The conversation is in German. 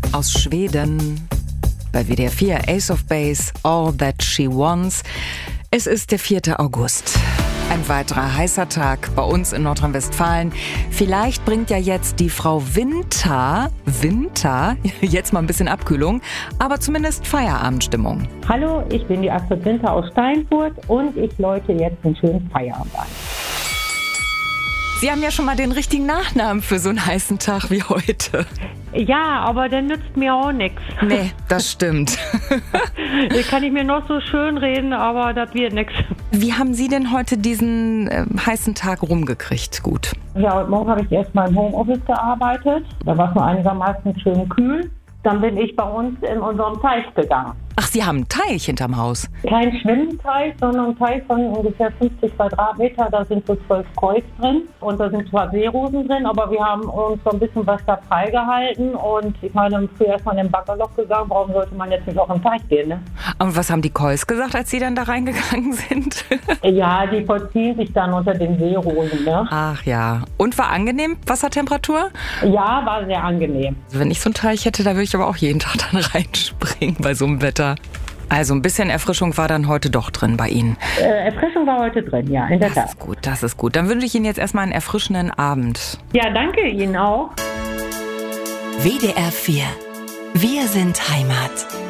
aus Schweden. Bei WDR 4 Ace of Base, All That She Wants. Es ist der 4. August. Ein weiterer heißer Tag bei uns in Nordrhein-Westfalen. Vielleicht bringt ja jetzt die Frau Winter, jetzt mal ein bisschen Abkühlung, aber zumindest Feierabendstimmung. Hallo, ich bin die Astrid Winter aus Steinfurt und ich läute jetzt einen schönen Feierabend an. Sie haben ja schon mal den richtigen Nachnamen für so einen heißen Tag wie heute. Ja, aber der nützt mir auch nichts. Nee, das stimmt. Hier kann ich mir noch so schön reden, aber das wird nichts. Wie haben Sie denn heute diesen heißen Tag rumgekriegt? Gut. Ja, heute Morgen habe ich erstmal im Homeoffice gearbeitet. Da war es nur einigermaßen schön kühl. Dann bin ich bei uns in unserem Teich gegangen. Ach, Sie haben einen Teich hinterm Haus? Kein Schwimmteich, sondern ein Teich von ungefähr 50 Quadratmeter. Da sind so 12 Kois drin und da sind zwar Seerosen drin, aber wir haben uns so ein bisschen was da freigehalten. Und ich meine, früher erstmal in den Baggerloch gegangen. Warum sollte man jetzt nicht auch im Teich gehen, ne? Und was haben die Kois gesagt, als Sie dann da reingegangen sind? Ja, die vollziehen sich dann unter den Seerosen, ne? Ach ja. Und war angenehm, Wassertemperatur? Ja, war sehr angenehm. Also wenn ich so einen Teich hätte, da würde ich aber auch jeden Tag dann reinspringen bei so einem Wetter. Also ein bisschen Erfrischung war dann heute doch drin bei Ihnen. Erfrischung war heute drin, ja, in der Tat. Das ist gut, das ist gut. Dann wünsche ich Ihnen jetzt erstmal einen erfrischenden Abend. Ja, danke Ihnen auch. WDR 4. Wir sind Heimat.